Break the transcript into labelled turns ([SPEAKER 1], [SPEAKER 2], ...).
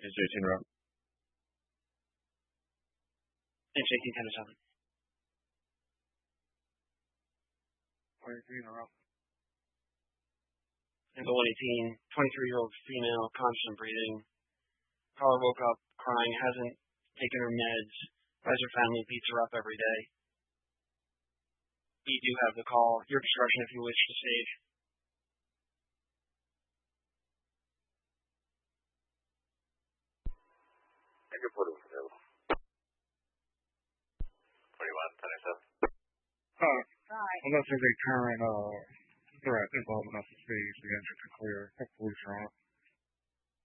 [SPEAKER 1] Is 18 route.
[SPEAKER 2] It's 18 10 to 7.
[SPEAKER 1] 23 in a row.
[SPEAKER 2] Angle 118, 23-year-old female, constant breathing. Caller woke up crying, hasn't taken her meds. As her family beats her up every day. You do have the call. Your discretion if you wish to stage.
[SPEAKER 3] I can put it available. 21, 27.
[SPEAKER 1] Unless there's a current threat involving us to stage, the engine can clear. Police are on.